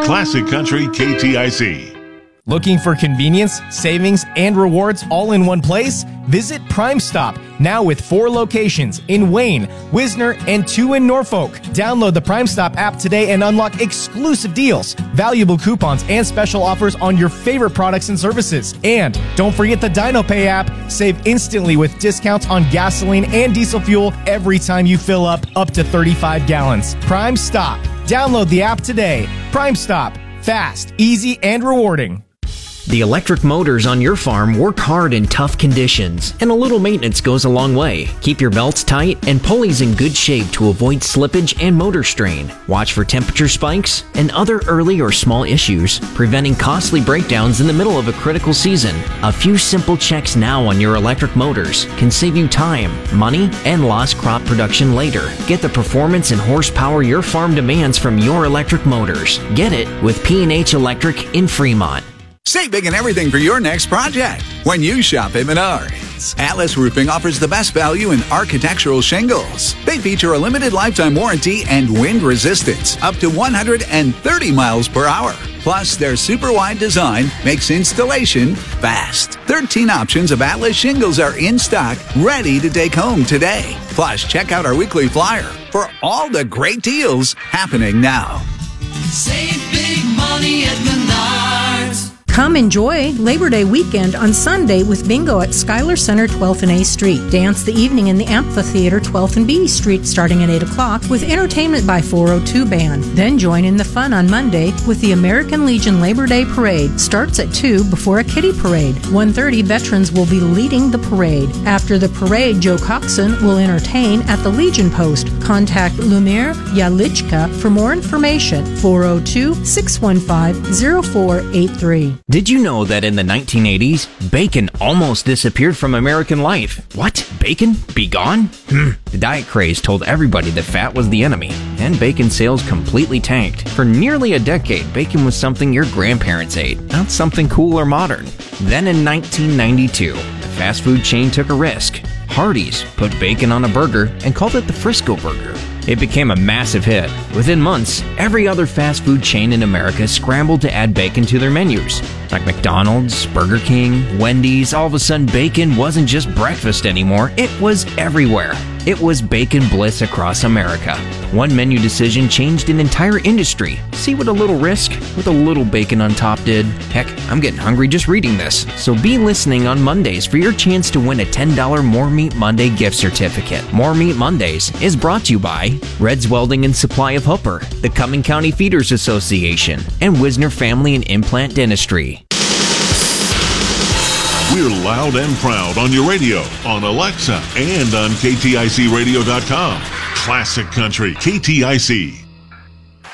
Classic Country KTIC. Looking for convenience, savings, and rewards all in one place? Visit Prime Stop, now with 4 locations in Wayne, Wisner, and 2 in Norfolk. Download the Prime Stop app today and unlock exclusive deals, valuable coupons, and special offers on your favorite products and services. And don't forget the DinoPay app. Save instantly with discounts on gasoline and diesel fuel every time you fill up to 35 gallons. Prime Stop. Download the app today. Prime Stop. Fast, easy, and rewarding. The electric motors on your farm work hard in tough conditions, and a little maintenance goes a long way. Keep your belts tight and pulleys in good shape to avoid slippage and motor strain. Watch for temperature spikes and other early or small issues, preventing costly breakdowns in the middle of a critical season. A few simple checks now on your electric motors can save you time, money, and lost crop production later. Get the performance and horsepower your farm demands from your electric motors. Get it with P&H Electric in Fremont. Save big and everything for your next project when you shop at Menards. Atlas Roofing offers the best value in architectural shingles. They feature a limited lifetime warranty and wind resistance up to 130 miles per hour. Plus, their super wide design makes installation fast. 13 options of Atlas shingles are in stock, ready to take home today. Plus, check out our weekly flyer for all the great deals happening now. Save big money at Menards. Come enjoy Labor Day weekend on Sunday with bingo at Schuyler Center, 12th and A Street. Dance the evening in the Amphitheater, 12th and B Street, starting at 8 o'clock with entertainment by 402 Band. Then join in the fun on Monday with the American Legion Labor Day Parade. Starts at 2 before a kiddie parade. 1:30 veterans will be leading the parade. After the parade, Joe Coxon will entertain at the Legion Post. Contact Lumir Yalichka for more information. 402-615-0483. Did you know that in the 1980s, bacon almost disappeared from American life? What? Bacon? Be gone? The diet craze told everybody that fat was the enemy, and bacon sales completely tanked. For nearly a decade, bacon was something your grandparents ate, not something cool or modern. Then in 1992, the fast food chain took a risk. Hardee's put bacon on a burger and called it the Frisco Burger. It became a massive hit. Within months, every other fast food chain in America scrambled to add bacon to their menus. Like McDonald's, Burger King, Wendy's, all of a sudden bacon wasn't just breakfast anymore, it was everywhere. It was bacon bliss across America. One menu decision changed an entire industry. See what a little risk with a little bacon on top did? Heck, I'm getting hungry just reading this. So be listening on Mondays for your chance to win a $10 More Meat Monday gift certificate. More Meat Mondays is brought to you by Red's Welding and Supply of Hooper, the Cumming County Feeders Association, and Wisner Family and Implant Dentistry. We're loud and proud on your radio, on Alexa, and on KTICradio.com. Classic Country KTIC.